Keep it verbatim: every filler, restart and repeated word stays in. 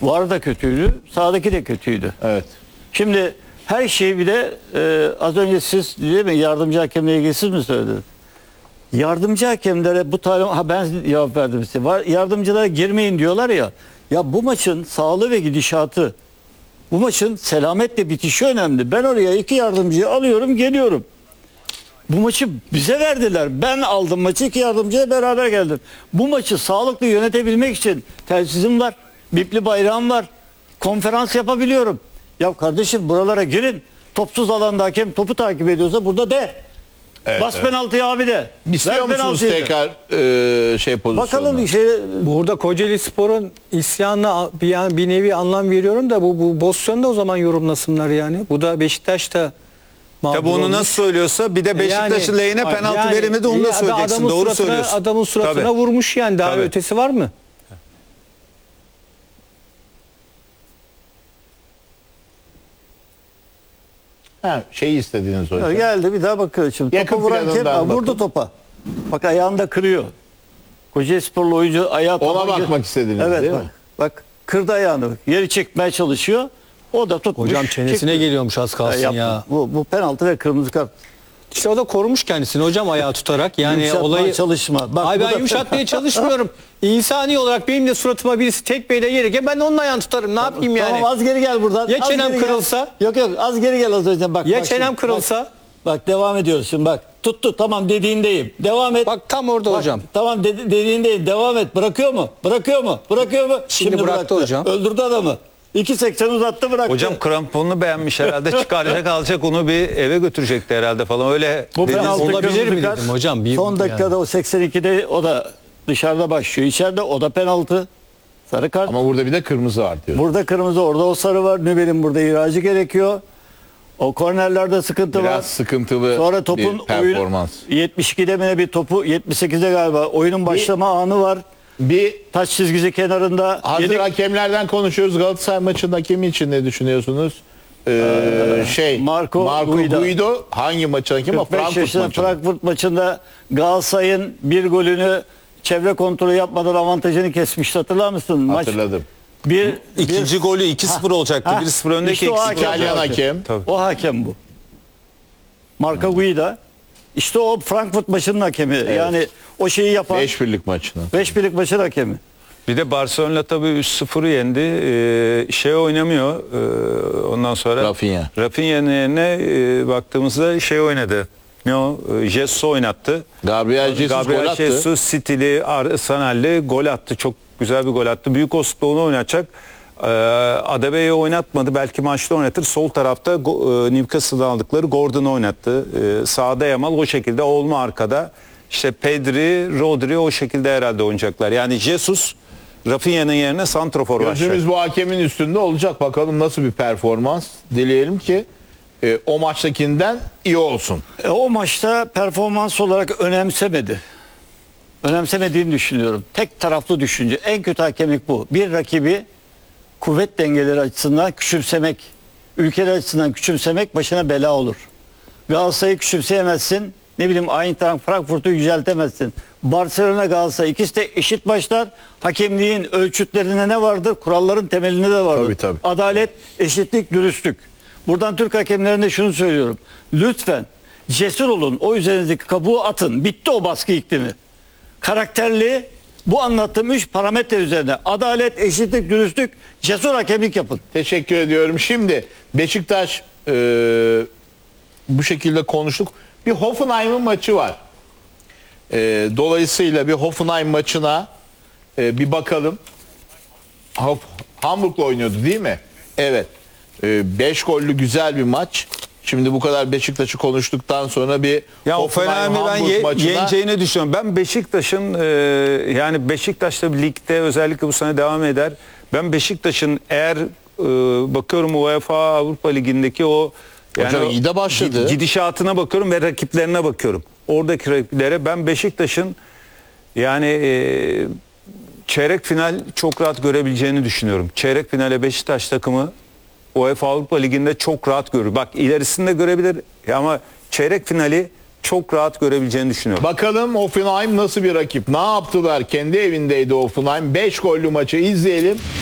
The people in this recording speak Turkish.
var da kötüydü, sağdaki de kötüydü. Evet. Şimdi her şeyi bir de e, az önce siz değil mi yardımcı hakemle ilgili siz mi söylediniz? Yardımcı hakemlere bu talim ha ben cevap verdim size. Var, yardımcılara girmeyin diyorlar ya. Ya bu maçın sağlığı ve gidişatı, bu maçın selametle bitişi önemli. Ben oraya iki yardımcıyı alıyorum, geliyorum. Bu maçı bize verdiler. Ben aldım maçı, iki yardımcıyla beraber geldim. Bu maçı sağlıklı yönetebilmek için telsizim var, bipli bayrağım var, konferans yapabiliyorum. Ya kardeşim buralara girin. Topsuz alanda hakem topu takip ediyorsa burada de. Evet, Bas evet. penaltıyı abi de. İstiyor Ver musunuz penaltıyı de. tekrar e, şey pozisyonuna? Bakalım şey Burada Kocaeli Spor'un isyanına bir, yani bir nevi anlam veriyorum da bu, bu pozisyonu da o zaman yorumlasınlar yani. Bu da Beşiktaş'ta mağdur Tabii onu olmuş. nasıl söylüyorsa bir de Beşiktaş'ın Yani- lehine penaltı yani- verilmedi onu da ya söyleyeceksin. adamın Doğru suratına- söylüyorsun. Adamın suratına Tabii. vurmuş yani daha Tabii. ötesi var mı? Ha, şeyi istediğiniz Ya hocam. geldi bir daha bakıyor şimdi. Yakın Topa vuran kim? planından Ha, vurdu bakın. topa. Bak ayağında kırıyor. Kocaelisporlu oyuncu ayağı Ona tabanca- bakmak istediniz evet, değil bak, mi? Bak kırdı ayağını. Yeri çekmeye çalışıyor. O da tutmuş. Hocam çenesine çekti. geliyormuş az kalsın yapma. ya. Bu, bu penaltı ve kırmızı kart. İşte o da korumuş kendisini hocam ayağı tutarak. Yani Yumuşatmaya olayı çalışma. Bak, Ay bu ben da- yumuşatmaya çalışmıyorum. İnsani olarak benim de suratıma birisi tekmeyle gelirken ben de onun ayağını tutarım. Ne yapayım yani? Tamam az geri gel buradan. Ya Az çenem geri gel. kırılsa? Yok yok az geri gel az önce bak. Ya bak çenem şimdi. kırılsa? Bak, bak devam ediyoruz şimdi bak. Tuttu tamam dediğindeyim. Devam et. Bak tam orada Bak, hocam. Tamam dedi, dediğindeyim. Devam et. Bırakıyor mu? Bırakıyor mu? Bırakıyor mu? Şimdi bıraktı hocam. Öldürdü adamı. iki seksen uzattı bıraktı. Hocam kramponunu beğenmiş herhalde çıkaracak alacak onu bir eve götürecekti herhalde falan öyle. bu dediniz. penaltı olabilir kırmızı mi kart. dedim hocam? Bir- Son dakikada yani. o seksen ikide o da dışarıda başlıyor. İçeride o da penaltı. Sarı kart. Ama burada bir de kırmızı var diyor. Burada kırmızı orada o sarı var. Nübel'in burada iracı gerekiyor. O kornerlerde sıkıntı var. Biraz sıkıntılı Sonra topun bir performans. oyun yetmiş ikide mi ne bir topu yetmiş sekizde galiba oyunun başlama anı var. Bir Taç çizgisi kenarında. hazır Yedek- hakemlerden konuşuyoruz. Galatasaray maçının hakemi için ne düşünüyorsunuz? Ee, şey Marco Marco Guido. Guido hangi maçın hakemi? kırk beş Frankfurt yaşında maçı. Frankfurt maçında Galatasaray'ın bir golünü çevre kontrolü yapmadan avantajını kesmişti hatırlar mısın? Maç Hatırladım. bir, İkinci bir- golü iki sıfır olacaktı. Ha, bir sıfır öndeki işte o eksik. hakem. İtalyan hakem. Tabii. o hakem bu. Marco Guida. İşte o Frankfurt maçının hakemi. Yani o şeyi yapan beş birlik maçına. beş birlik maçın hakemi. Bir de Barcelona tabii üç sıfırı yendi. Ee, şey oynamıyor. Ee, ondan sonra Rafinha. Rafinha'nın yerine e, baktığımızda şey oynadı. Ne o? Ee, Jesus oynattı. Gabriel Jesus Gabriel gol attı. Jesus City'li, Arsenal'li gol attı. Çok güzel bir gol attı. Büyük Osp'ta onu oynatacak. Ee, Adebayo'yu oynatmadı. Belki maçta oynatır. Sol tarafta Go- e, Newcastle'dan aldıkları Gordon'u oynattı. Ee, sağda Yamal o şekilde. Olma arkada. İşte Pedri, Rodri o şekilde herhalde oynayacaklar. Yani Jesus Rafinha'nın yerine santrofor başlayacak. Gözümüz bu hakemin üstünde olacak. Bakalım nasıl bir performans. Dileyelim ki e, o maçtakinden iyi olsun. E, o maçta performans olarak önemsemedi. Önemsemediğini düşünüyorum. Tek taraflı düşünce. En kötü hakemlik bu. Bir rakibi kuvvet dengeleri açısından küçümsemek, ülkeler açısından küçümsemek başına bela olur. Galatasaray'ı küçümseyemezsin. Ne bileyim Eintracht Frankfurt'u yüceltemezsin. Barcelona Galatasaray ikisi de eşit maçlar. Hakemliğin ölçütlerinde ne vardır? Kuralların temelinde de vardır. Tabii, tabii. Adalet, eşitlik, dürüstlük. Buradan Türk hakemlerine şunu söylüyorum. Lütfen cesur olun. O üzerinizdeki kabuğu atın. Bitti o baskı iklimi. Karakterli, bu anlattığım üç parametre üzerine adalet, eşitlik, dürüstlük, cesur hakemlik yapın. Teşekkür ediyorum. Şimdi Beşiktaş e, bu şekilde konuştuk. Bir Hoffenheim'ın maçı var. E, dolayısıyla bir Hoffenheim maçına e, bir bakalım. Hof, Hamburg'la oynuyordu değil mi? Evet. beş gollü güzel bir maç. Şimdi bu kadar Beşiktaş'ı konuştuktan sonra bir Ya o Hoffenheim Fener'i ben Hamburg ye, maçına yeneceğini düşünüyorum. Ben Beşiktaş'ın e, yani Beşiktaş'ta ligde özellikle bu sene devam eder. Ben Beşiktaş'ın eğer e, bakıyorum UEFA Avrupa Ligi'ndeki o Hocam o iyi de başladı. gid- gidişatına bakıyorum ve rakiplerine bakıyorum. Oradaki rakiplere ben Beşiktaş'ın yani e, çeyrek final çok rahat görebileceğini düşünüyorum. Çeyrek finale Beşiktaş takımı UEFA Avrupa Ligi'nde çok rahat görür. Bak ilerisinde görebilir ama çeyrek finali çok rahat görebileceğini düşünüyorum. bakalım Hoffenheim nasıl bir rakip? Ne yaptılar? Kendi evindeydi Hoffenheim. beş gollü maçı izleyelim.